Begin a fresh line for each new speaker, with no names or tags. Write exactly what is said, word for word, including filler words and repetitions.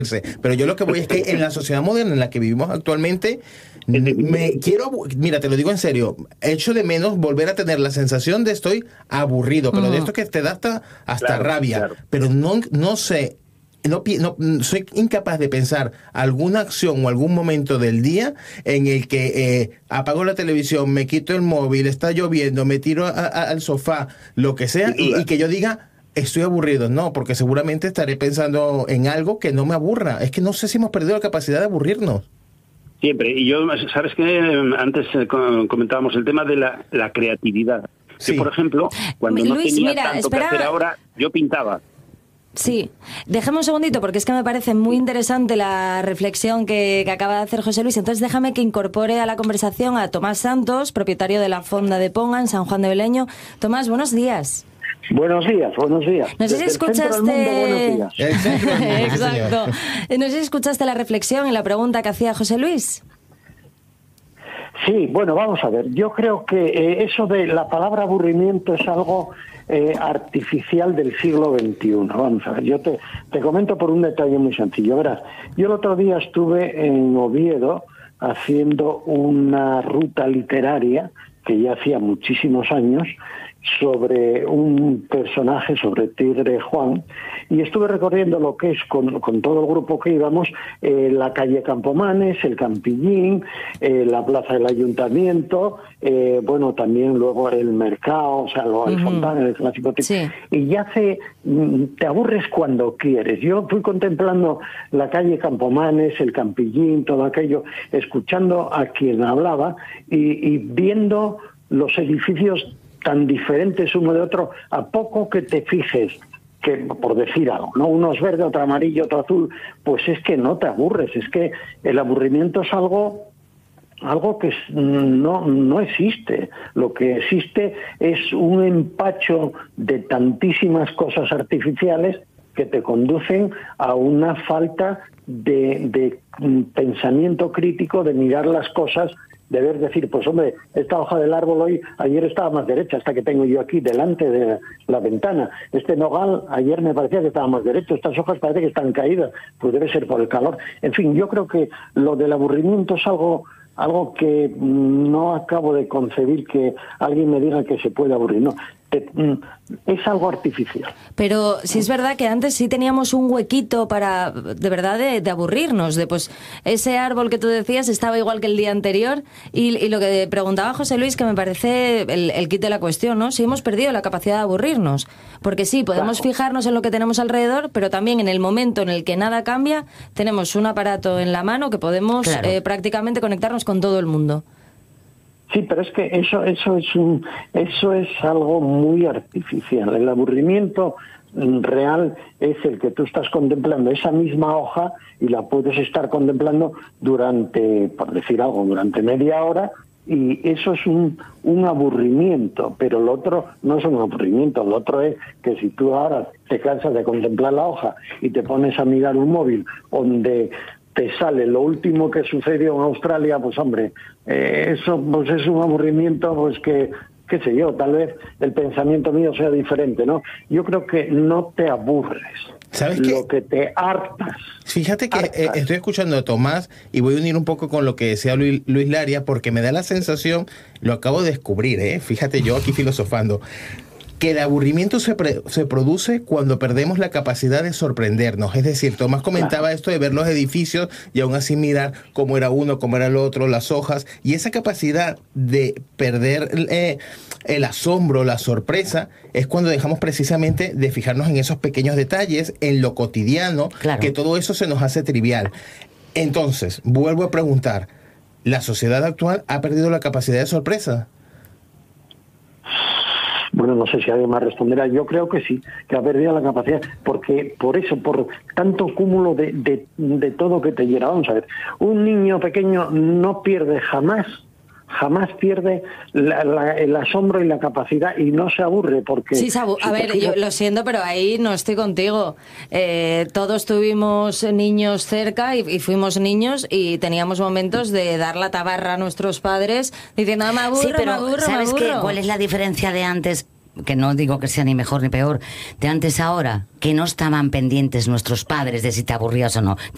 Pero yo lo que voy es que en la sociedad moderna en la que vivimos actualmente, me quiero, mira, te lo digo en serio, echo de menos volver a tener la sensación de estoy aburrido, pero uh-huh. de esto que te da hasta, hasta claro, rabia, claro. pero no, no sé, no, no soy incapaz de pensar alguna acción o algún momento del día en el que eh, apago la televisión, me quito el móvil, está lloviendo, me tiro a, a, al sofá, lo que sea, y, y que yo diga estoy aburrido. No, porque seguramente estaré pensando en algo que no me aburra. Es que no sé si hemos perdido la capacidad de aburrirnos.
Siempre. Y yo, ¿sabes qué? Antes comentábamos el tema de la, la creatividad. Sí. Yo, por ejemplo, cuando no
Luis,
tenía
mira,
tanto
espera...
que hacer ahora, yo pintaba.
Sí, déjame un segundito porque es que me parece muy interesante la reflexión que, que acaba de hacer José Luis. Entonces déjame que incorpore a la conversación a Tomás Santos, propietario de la Fonda de Ponga en San Juan de Beleño. Tomás, buenos días.
Buenos días, buenos días.
No sé si escuchaste...
Mundo,
Exacto. No sé si escuchaste la reflexión y la pregunta que hacía José Luis.
Sí, bueno, vamos a ver. Yo creo que eh, eso de la palabra aburrimiento es algo eh, artificial del siglo veintiuno. Vamos a ver, yo te, te comento por un detalle muy sencillo. Verás, yo el otro día estuve en Oviedo haciendo una ruta literaria que ya hacía muchísimos años sobre un personaje, sobre Tigre Juan, y estuve recorriendo lo que es, con, con todo el grupo que íbamos, eh, la calle Campomanes, el Campillín, eh, la plaza del Ayuntamiento, eh, bueno, también luego el mercado, o sea, lo, el uh-huh. Fontana, el clásico tipo. Sí. Y ya se, te aburres cuando quieres. Yo fui contemplando la calle Campomanes, el Campillín, todo aquello, escuchando a quien hablaba y, y viendo los edificios tan diferentes uno de otro, a poco que te fijes, que por decir algo, ¿no? Uno es verde, otro amarillo, otro azul, pues es que no te aburres, es que el aburrimiento es algo algo que no, no existe. Lo que existe es un empacho de tantísimas cosas artificiales que te conducen a una falta de, de pensamiento crítico, de mirar las cosas, de ver, decir, pues hombre, esta hoja del árbol hoy, ayer estaba más derecha, esta que tengo yo aquí delante de la ventana. Este nogal ayer me parecía que estaba más derecho, estas hojas parece que están caídas, pues debe ser por el calor. En fin, yo creo que lo del aburrimiento es algo algo que no acabo de concebir, que alguien me diga que se puede aburrir. No, es algo artificial.
Pero sí es verdad que antes sí teníamos un huequito para, de verdad, de, de aburrirnos, de pues ese árbol que tú decías estaba igual que el día anterior, y, y lo que preguntaba José Luis, que me parece el, el kit de la cuestión, ¿no? Si hemos perdido la capacidad de aburrirnos, porque sí, podemos claro. fijarnos en lo que tenemos alrededor, pero también en el momento en el que nada cambia, tenemos un aparato en la mano que podemos claro. eh, prácticamente conectarnos con todo el mundo.
Sí, pero es que eso eso es un eso es algo muy artificial. El aburrimiento real es el que tú estás contemplando esa misma hoja y la puedes estar contemplando durante, por decir algo, durante media hora, y eso es un, un aburrimiento, pero lo otro no es un aburrimiento. Lo otro es que si tú ahora te cansas de contemplar la hoja y te pones a mirar un móvil donde te sale lo último que sucedió en Australia, pues hombre, eh, eso pues es un aburrimiento, pues que, qué sé yo, tal vez el pensamiento mío sea diferente, ¿no? Yo creo que no te aburres,
¿sabes
lo
qué?
que te hartas.
Fíjate que hartas. Eh, estoy escuchando a Tomás y voy a unir un poco con lo que decía Luis, Luis Laria, porque me da la sensación, lo acabo de descubrir, ¿eh? Fíjate, yo aquí filosofando, que el aburrimiento se, pre, se produce cuando perdemos la capacidad de sorprendernos. Es decir, Tomás comentaba claro. esto de ver los edificios y aún así mirar cómo era uno, cómo era el otro, las hojas, y esa capacidad de perder eh, el asombro, la sorpresa, es cuando dejamos precisamente de fijarnos en esos pequeños detalles, en lo cotidiano, claro. que todo eso se nos hace trivial. Entonces, vuelvo a preguntar, ¿la sociedad actual ha perdido la capacidad de sorpresa?
Bueno, no sé si alguien más responderá. Yo creo que sí, que ha perdido la capacidad, porque por eso, por tanto cúmulo de, de, de todo que te llena. Vamos a ver, un niño pequeño no pierde jamás, jamás pierde la, la, el asombro y la capacidad, y no se aburre porque...
Sí, Sabu, si a ver, fijas... yo lo siento, pero ahí no estoy contigo. Eh, todos tuvimos niños cerca y, y fuimos niños y teníamos momentos de dar la tabarra a nuestros padres diciendo, ah, me aburro,
sí, pero
me aburro,
¿sabes
me aburro?
Qué? ¿Cuál es la diferencia de antes? Que no digo que sea ni mejor ni peor, de antes a ahora, que no estaban pendientes nuestros padres de si te aburrías o no.